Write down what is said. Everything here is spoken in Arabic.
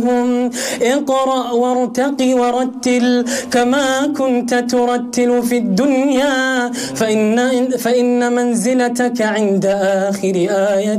اقرأ وارتق ورتل كما كنت ترتل في الدنيا فإن منزلتك عند آخر آية